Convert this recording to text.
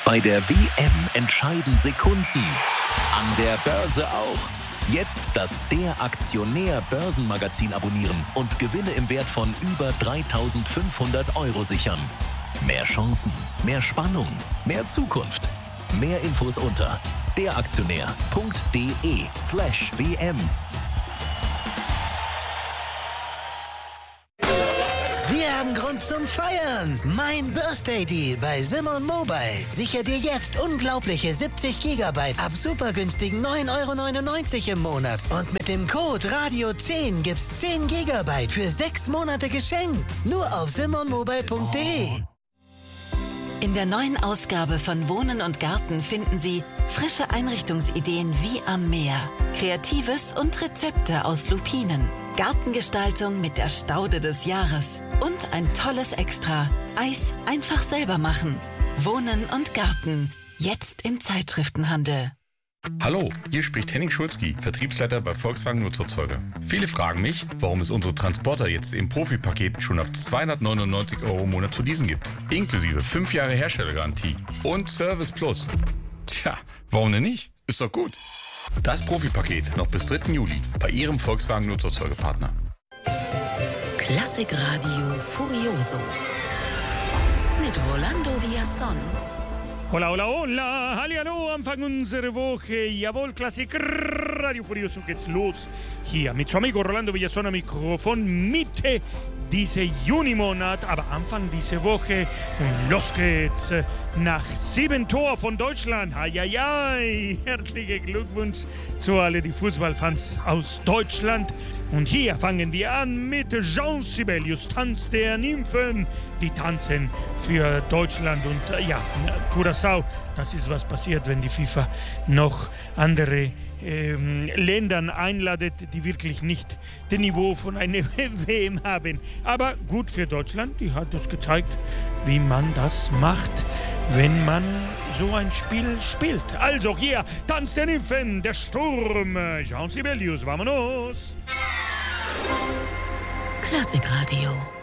Bei der WM entscheiden Sekunden. An der Börse auch. Jetzt das Der Aktionär Börsenmagazin abonnieren und Gewinne im Wert von über 3.500 € sichern. Mehr Chancen, mehr Spannung, mehr Zukunft. Mehr Infos unter deraktionär.de/WM. Wir haben Grund zum Feiern. Mein Birthday Deal bei Simon Mobile. Sicher dir jetzt unglaubliche 70 GB ab super günstigen 9,99 € im Monat. Und mit dem Code RADIO10 gibt's 10 GB für 6 Monate geschenkt. Nur auf simonmobile.de. In der neuen Ausgabe von Wohnen und Garten finden Sie frische Einrichtungsideen wie am Meer, Kreatives und Rezepte aus Lupinen, Gartengestaltung mit der Staude des Jahres und ein tolles Extra: Eis einfach selber machen. Wohnen und Garten, jetzt im Zeitschriftenhandel. Hallo, hier spricht Henning Schulzki, Vertriebsleiter bei Volkswagen Nutzerzeuger. Viele fragen mich, warum es unsere Transporter jetzt im Profipaket schon ab 299 € im Monat zu leasen gibt. Inklusive 5 Jahre Herstellergarantie und Service Plus. Tja, warum denn nicht? Ist doch gut. Das Profipaket noch bis 3. Juli bei Ihrem Volkswagen Nutzerzeugerpartner. Klassikradio Furioso mit Rolando Villazón. Hola, hola, hola, hallihallo, Anfang unserer Woche, jawohl, Klassik, Radio Furioso geht's los, hier mit su amigo Rolando Villazón am Mikrofon, Mitte dieser Junimonat, aber Anfang dieser Woche und los geht's, nach 7 Toren von Deutschland, ai, herzlichen Glückwunsch zu alle die Fußballfans aus Deutschland. Und hier fangen wir an mit Jean Sibelius, Tanz der Nymphen. Die tanzen für Deutschland und Curaçao. Das ist, was passiert, wenn die FIFA noch andere Ländern einladet, die wirklich nicht das Niveau von einer WM haben. Aber gut für Deutschland, die hat uns gezeigt, wie man das macht, wenn man so ein Spiel spielt. Also hier, Tanz der Nymphen, der Sturm, Jean Sibelius, vamonos! Klassikradio.